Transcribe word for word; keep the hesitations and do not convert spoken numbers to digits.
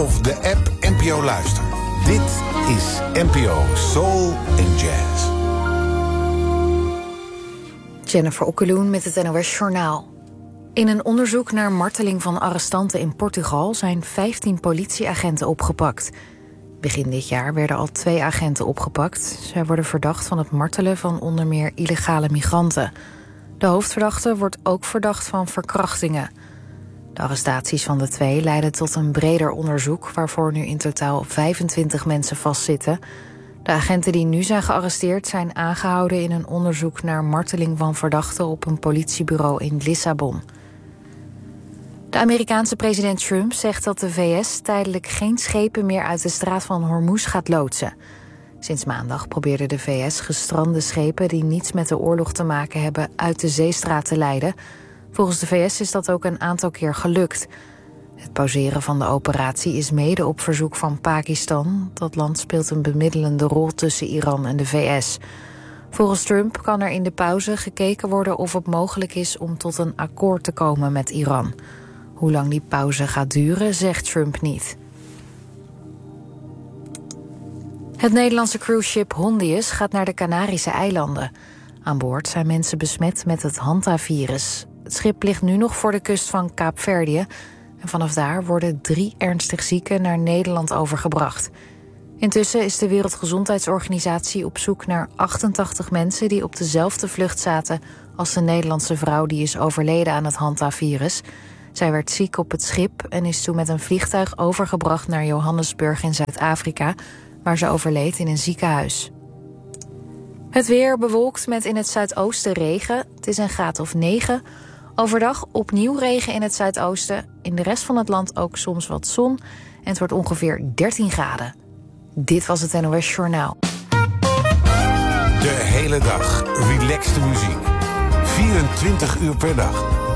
of de app N P O Luister. Dit is N P O Soul and Jazz. Jennifer Okkeloen met het N O S Journaal. In een onderzoek naar marteling van arrestanten in Portugal zijn vijftien politieagenten opgepakt. Begin dit jaar werden al twee agenten opgepakt. Zij worden verdacht van het martelen van onder meer illegale migranten. De hoofdverdachte wordt ook verdacht van verkrachtingen. De arrestaties van de twee leiden tot een breder onderzoek, waarvoor nu in totaal vijfentwintig mensen vastzitten. De agenten die nu zijn gearresteerd zijn aangehouden in een onderzoek naar marteling van verdachten op een politiebureau in Lissabon. De Amerikaanse president Trump zegt dat de V S tijdelijk geen schepen meer uit de straat van Hormuz gaat loodsen. Sinds maandag probeerde de V S gestrande schepen die niets met de oorlog te maken hebben uit de zeestraat te leiden. Volgens de V S is dat ook een aantal keer gelukt. Het pauzeren van de operatie is mede op verzoek van Pakistan. Dat land speelt een bemiddelende rol tussen Iran en de V S. Volgens Trump kan er in de pauze gekeken worden of het mogelijk is om tot een akkoord te komen met Iran. Hoe lang die pauze gaat duren, zegt Trump niet. Het Nederlandse cruiseschip Hondius gaat naar de Canarische eilanden. Aan boord zijn mensen besmet met het Hanta-virus. Het schip ligt nu nog voor de kust van Kaapverdië. En vanaf daar worden drie ernstig zieken naar Nederland overgebracht. Intussen is de Wereldgezondheidsorganisatie op zoek naar achtentachtig mensen die op dezelfde vlucht zaten als de Nederlandse vrouw die is overleden aan het Hanta-virus. Zij werd ziek op het schip en is toen met een vliegtuig overgebracht naar Johannesburg in Zuid-Afrika, waar ze overleed in een ziekenhuis. Het weer bewolkt met in het zuidoosten regen. Het is een graad of negen. Overdag opnieuw regen in het zuidoosten. In de rest van het land ook soms wat zon. En het wordt ongeveer dertien graden. Dit was het N O S Journaal. De hele dag relaxte muziek. vierentwintig uur per dag.